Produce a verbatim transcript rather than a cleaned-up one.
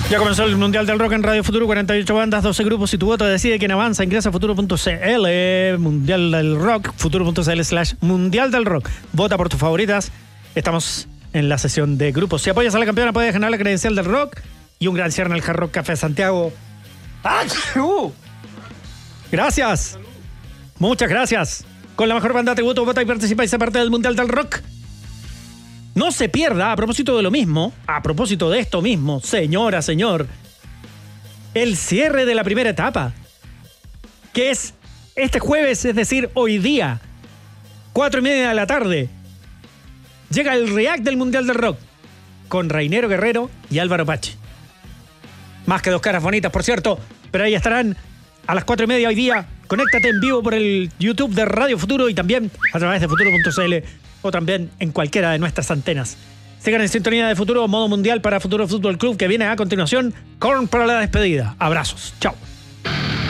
Ya comenzó el Mundial del Rock en Radio Futuro, cuarenta y ocho bandas, doce grupos y tu voto decide quién avanza. Ingresa a futuro punto c l, Mundial del Rock, futuro punto c l slash Mundial del Rock. Vota por tus favoritas. Estamos en la sesión de grupos. Si apoyas a la campeona puedes ganar la credencial del rock y un gran cierre en el Hard Rock Café Santiago. ¡Achú! Gracias. Muchas gracias. Con la mejor banda te voto, vota y participa y sé parte del Mundial del Rock. No se pierda, a propósito de lo mismo, a propósito de esto mismo, señora, señor, el cierre de la primera etapa, que es este jueves, es decir, hoy día, cuatro y media de la tarde, llega el React del Mundial del Rock, con Rainero Guerrero y Álvaro Pache. Más que dos caras bonitas, por cierto, pero ahí estarán a las cuatro y media hoy día. Conéctate en vivo por el YouTube de Radio Futuro y también a través de futuro punto c l o también en cualquiera de nuestras antenas. Sigan en sintonía de Futuro, modo mundial para Futuro Fútbol Club, que viene a continuación. Korn para la despedida. Abrazos. Chao.